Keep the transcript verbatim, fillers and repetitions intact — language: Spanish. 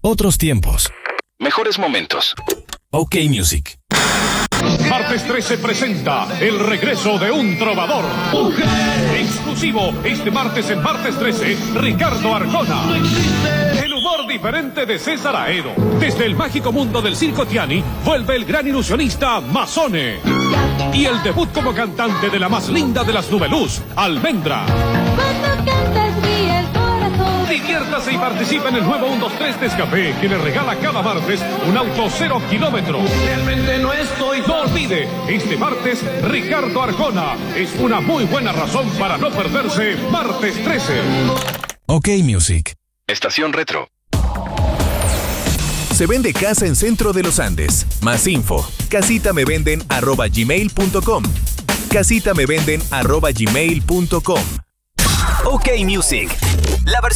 Otros tiempos. Mejores momentos. OK Music. Martes trece presenta el regreso de un trovador. ¡Mujer! Exclusivo este martes en Martes trece, Ricardo Arjona. El humor diferente de César Aedo. Desde el mágico mundo del Circo Tiani, vuelve el gran ilusionista Mazzone. Y el debut como cantante de la más linda de las Nubeluz, Almendra. Cuando cantas ríe el corazón. Diviértase y participe en el nuevo uno dos tres Nescafé, que le regala cada martes un auto cero kilómetros. Realmente no estoy. No olvide, este martes, Ricardo Arjona. Es una muy buena razón para no perderse Martes trece. OK Music. Estación Retro. Se vende casa en Centro de los Andes. Más info, casitamevenden arroba gmail punto com. casitamevenden arroba gmail punto com. OK Music, la versión